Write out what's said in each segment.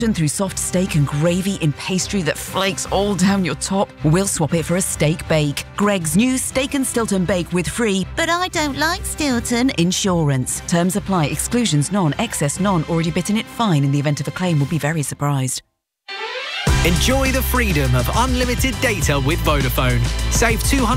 through soft steak and gravy in pastry that flakes all down your top? We'll swap it for a steak bake. Greggs new Steak and Stilton Bake with free, but I don't like Stilton, insurance. Terms apply. Exclusions none. Excess none. Already bitten it fine. In the event of a claim, will be very surprised. Enjoy the freedom of unlimited data with Vodafone. Save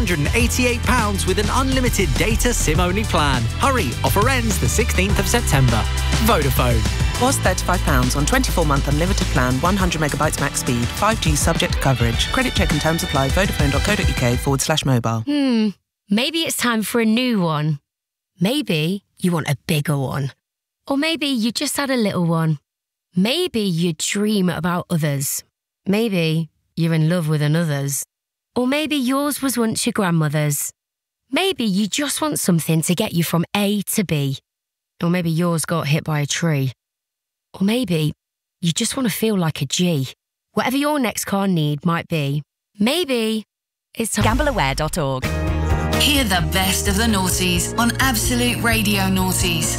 £288 with an unlimited data SIM-only plan. Hurry, offer ends the 16th of September. Vodafone. Was £35 on 24-month unlimited plan, 100 megabytes max speed, 5G subject to coverage. Credit check and terms apply. Vodafone.co.uk/mobile. Maybe it's time for a new one. Maybe you want a bigger one. Or maybe you just had a little one. Maybe you dream about others. Maybe you're in love with another's. Or maybe yours was once your grandmother's. Maybe you just want something to get you from A to B. Or maybe yours got hit by a tree. Or maybe you just want to feel like a G. Whatever your next car need might be, maybe it's time. Gambleaware.org. Hear the best of the noughties on Absolute Radio Noughties.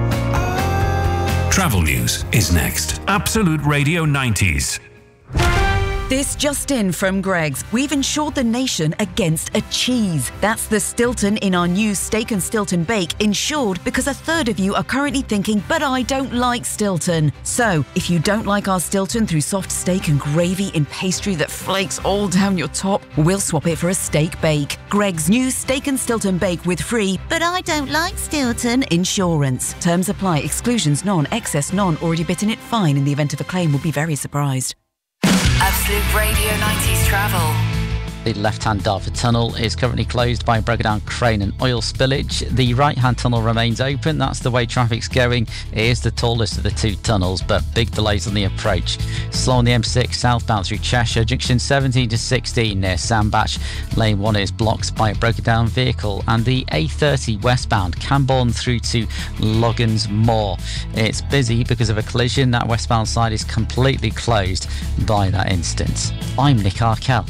Travel news is next. Absolute Radio 90s. This just in from Greggs. We've insured the nation against a cheese. That's the Stilton in our new Steak and Stilton Bake, insured because a third of you are currently thinking, but I don't like Stilton. So, if you don't like our Stilton through soft steak and gravy in pastry that flakes all down your top, we'll swap it for a steak bake. Greggs new Steak and Stilton Bake with free, but I don't like Stilton, insurance. Terms apply. Exclusions none. Excess none. Already bitten it fine. In the event of a claim, will be very surprised. Absolute Radio 90s Travel. The left-hand Dartford Tunnel is currently closed by broken down crane and oil spillage. The right-hand tunnel remains open. That's the way traffic's going. It is the tallest of the two tunnels, but big delays on the approach. Slow on the M6 southbound through Cheshire, junction 17 to 16 near Sandbatch. Lane 1 is blocked by a broken down vehicle, and the A30 westbound Camborne through to Loggins Moor. It's busy because of a collision. That westbound side is completely closed by that instance. I'm Nick Arkell.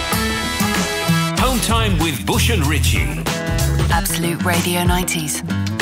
Home time with Bush and Ritchie. Absolute Radio 90s.